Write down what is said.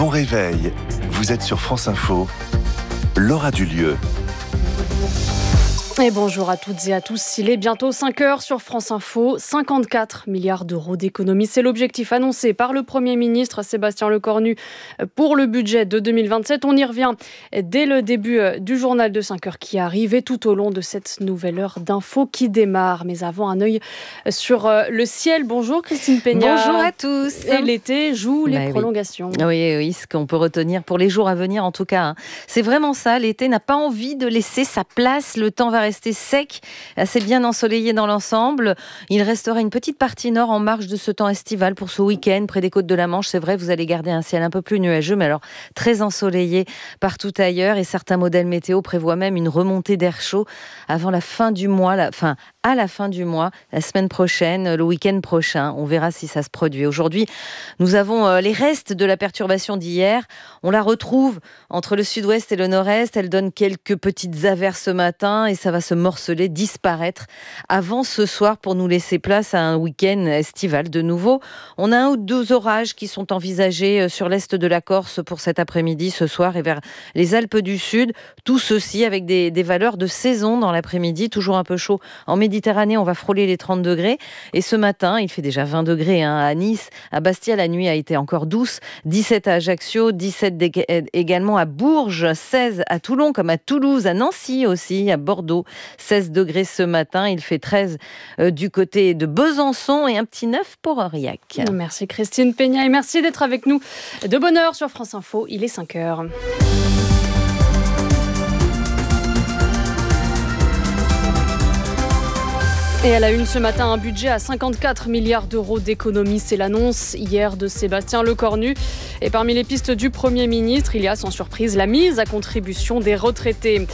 Bon réveil, vous êtes sur France Info, Laura Dulieu. Et bonjour à toutes et à tous, il est bientôt 5h sur France Info, 54 milliards d'euros d'économies. C'est l'objectif annoncé par le Premier ministre Sébastien Lecornu pour le budget de 2027. On y revient dès le début du journal de 5h qui arrive et tout au long de cette nouvelle heure d'infos qui démarre. Mais avant, un œil sur le ciel. Bonjour Christine Peña. Bonjour à tous. Et l'été joue les prolongations. Oui, ce qu'on peut retenir pour les jours à venir en tout cas. C'est vraiment ça, l'été n'a pas envie de laisser sa place, le temps va rester sec, assez bien ensoleillé dans l'ensemble. Il restera une petite partie nord en marge de ce temps estival pour ce week-end près des côtes de la Manche. C'est vrai, vous allez garder un ciel un peu plus nuageux, mais alors très ensoleillé partout ailleurs. Et certains modèles météo prévoient même une remontée d'air chaud avant la fin du mois, à la fin du mois, la semaine prochaine, le week-end prochain. On verra si ça se produit. Aujourd'hui, nous avons les restes de la perturbation d'hier. On la retrouve entre le sud-ouest et le nord-est. Elle donne quelques petites averses ce matin et ça va se morceler, disparaître avant ce soir pour nous laisser place à un week-end estival de nouveau. On a 1 ou 2 orages qui sont envisagés sur l'est de la Corse pour cet après-midi, ce soir, et vers les Alpes du Sud. Tout ceci avec des valeurs de saison dans l'après-midi, toujours un peu chaud en Méditerranée, on va frôler les 30 degrés. Et ce matin, il fait déjà 20 degrés à Nice. À Bastia, la nuit a été encore douce. 17 à Ajaccio, 17 également à Bourges, 16 à Toulon, comme à Toulouse, à Nancy aussi, à Bordeaux. 16 degrés ce matin. Il fait 13 du côté de Besançon et un petit 9 pour Aurillac. Merci Christine Peña et merci d'être avec nous. De bonne heure sur France Info, il est 5h. Et à la une ce matin, un budget à 54 milliards d'euros d'économies. C'est l'annonce hier de Sébastien Lecornu. Et parmi les pistes du Premier ministre, il y a sans surprise la mise à contribution des retraités.